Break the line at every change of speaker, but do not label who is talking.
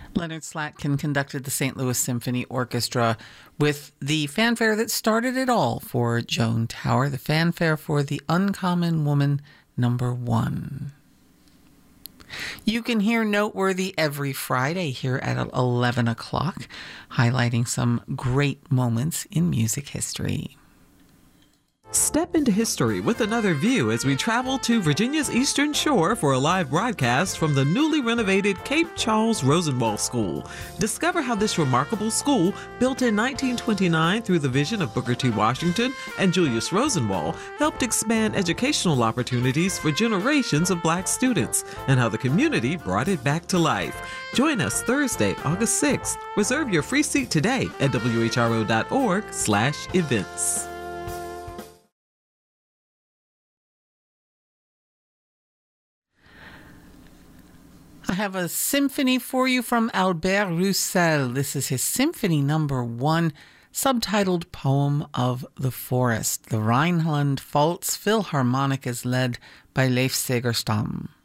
Leonard Slatkin conducted the St. Louis Symphony Orchestra with the fanfare that started it all for Joan Tower, the fanfare for The Uncommon Woman Number 1. You can hear Noteworthy every Friday here at 11 o'clock, highlighting some great moments in music history.
Step into history with another view as we travel to Virginia's Eastern Shore for a live broadcast from the newly renovated Cape Charles Rosenwald School. Discover how this remarkable school, built in 1929 through the vision of Booker T. Washington and Julius Rosenwald, helped expand educational opportunities for generations of Black students, and how the community brought it back to life. Join us Thursday, August 6th. Reserve your free seat today at whro.org/events.
I have a symphony for you from Albert Roussel. This is his Symphony Number 1, subtitled Poem of the Forest. The Rhineland Pfalz Philharmonic is led by Leif Segerstam.